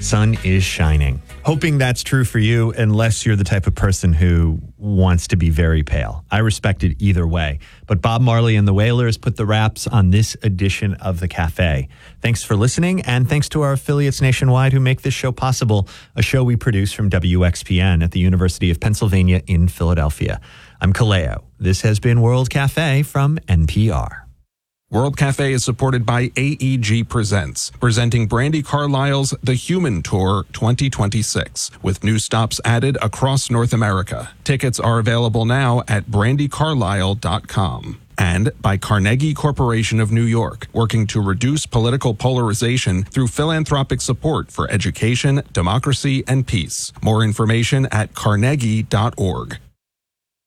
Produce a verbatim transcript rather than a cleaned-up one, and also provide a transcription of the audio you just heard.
sun is shining. Hoping that's true for you, unless you're the type of person who wants to be very pale. I respect it either way. But Bob Marley and the Wailers put the wraps on this edition of The Cafe. Thanks for listening, and thanks to our affiliates nationwide who make this show possible, a show we produce from W X P N at the University of Pennsylvania in Philadelphia. I'm Kaleo. This has been World Cafe from N P R. World Cafe is supported by A E G Presents, presenting Brandi Carlile's The Human Tour twenty twenty-six, with new stops added across North America. Tickets are available now at brandi carlile dot com. And by Carnegie Corporation of New York, working to reduce political polarization through philanthropic support for education, democracy, and peace. More information at carnegie dot org.